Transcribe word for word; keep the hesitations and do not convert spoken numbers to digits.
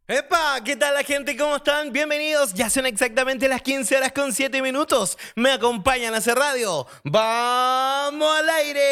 ¡Epa! ¿Qué tal la gente? ¿Cómo están? Bienvenidos. Ya son exactamente las quince horas con siete minutos. Me acompañan a hacer radio. ¡Vamos al aire!